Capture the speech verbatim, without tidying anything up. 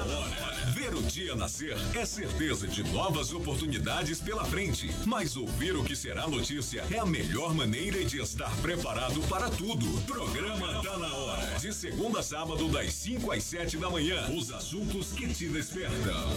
Hora. Ver o dia nascer é certeza de novas oportunidades pela frente. Mas ouvir o que será notícia é a melhor maneira de estar preparado para tudo. Programa Tá na Hora. De segunda a sábado, das cinco às sete da manhã. Os assuntos que te despertam.